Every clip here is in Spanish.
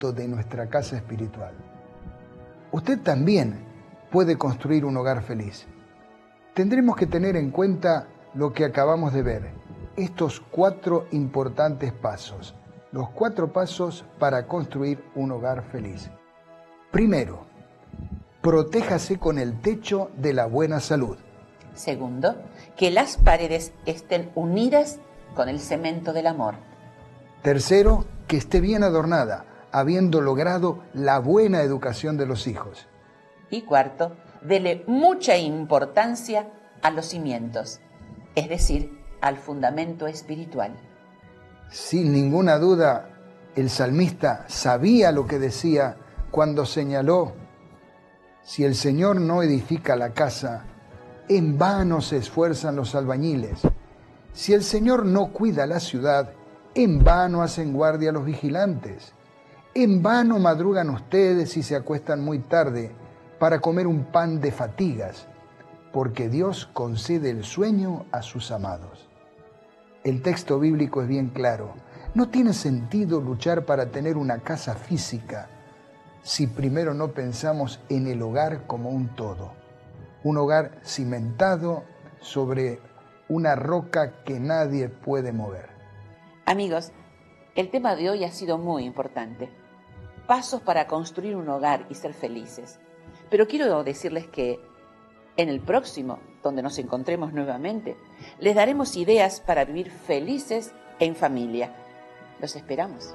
de nuestra casa espiritual. Usted también puede construir un hogar feliz. Tendremos que tener en cuenta lo que acabamos de ver, estos 4 importantes pasos, los 4 pasos para construir un hogar feliz. Primero, protéjase con el techo de la buena salud. Segundo, que las paredes estén unidas con el cemento del amor. Tercero, que esté bien adornada, habiendo logrado la buena educación de los hijos. Y cuarto, dele mucha importancia a los cimientos, es decir, al fundamento espiritual. Sin ninguna duda, el salmista sabía lo que decía cuando señaló: si el Señor no edifica la casa, en vano se esfuerzan los albañiles. Si el Señor no cuida la ciudad, en vano hacen guardia los vigilantes. En vano madrugan ustedes y se acuestan muy tarde para comer un pan de fatigas, porque Dios concede el sueño a sus amados. El texto bíblico es bien claro. No tiene sentido luchar para tener una casa física si primero no pensamos en el hogar como un todo. Un hogar cimentado sobre una roca que nadie puede mover. Amigos, el tema de hoy ha sido muy importante. Pasos para construir un hogar y ser felices. Pero quiero decirles que en el próximo, donde nos encontremos nuevamente, les daremos ideas para vivir felices en familia. Los esperamos.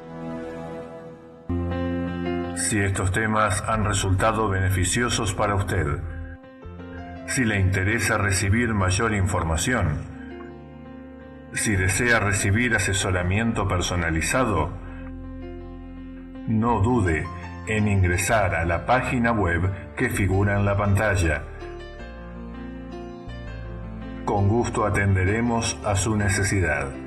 Si estos temas han resultado beneficiosos para usted, si le interesa recibir mayor información, si desea recibir asesoramiento personalizado, no dude en ingresar a la página web que figura en la pantalla. Con gusto atenderemos a su necesidad.